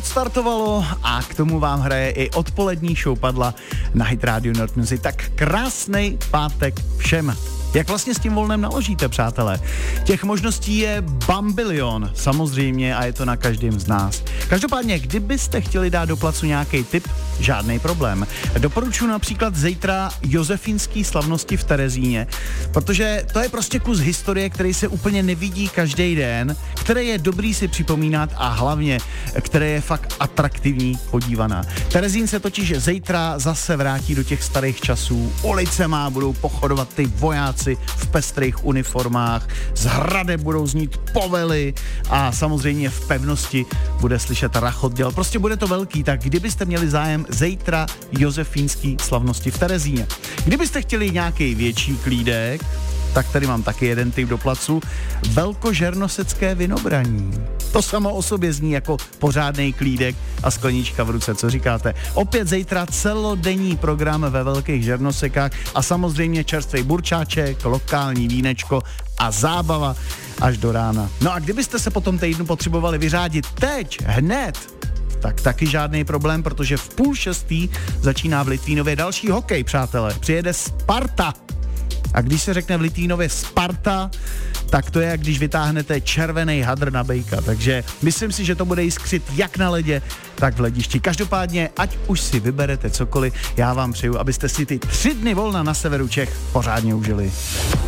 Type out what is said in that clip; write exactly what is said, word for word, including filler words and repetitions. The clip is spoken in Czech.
odstartovalo a k tomu vám hraje i odpolední show Padla na Hit Radio Nord Music. Tak krásnej pátek všem. Jak vlastně s tím volnem naložíte, přátelé? Těch možností je bambilion, samozřejmě, a je to na každém z nás. Každopádně, kdybyste chtěli dát do placu nějaký tip, žádný problém. Doporučuji například zítra josefínský slavnosti v Terezíně, protože to je prostě kus historie, který se úplně nevidí každý den, který je dobrý si připomínat a hlavně, který je fakt atraktivní podívaná. Terezín se totiž zítra zase vrátí do těch starých časů. Ulicema budou pochodovat ty vojáci v pestrých uniformách, z hrade budou znít povely a samozřejmě v pevnosti bude slyšet rachot děl. Prostě bude to velký, tak kdybyste měli zájem, zítra josefínský slavnosti v Terezíně. Kdybyste chtěli nějaký větší klídek, tak tady mám taky jeden tip do placu. Velkožernosecké vinobraní. To samo o sobě zní jako pořádnej klídek a sklenička v ruce. Co říkáte? Opět zítra celodenní program ve Velkých Žernosekách a samozřejmě čerstvý burčáček, lokální vínečko a zábava až do rána. No a kdybyste se po tom týdnu potřebovali vyřádit teď, hned, tak taky žádný problém, protože v půl šestý začíná v Litvínově další hokej, přátelé. Přijede Sparta. A když se řekne v Litvínově Sparta, tak to je, jak když vytáhnete červený hadr na bejka. Takže myslím si, že to bude jiskřit jak na ledě, tak v ledišti. Každopádně, ať už si vyberete cokoliv, já vám přeju, abyste si ty tři dny volna na severu Čech pořádně užili.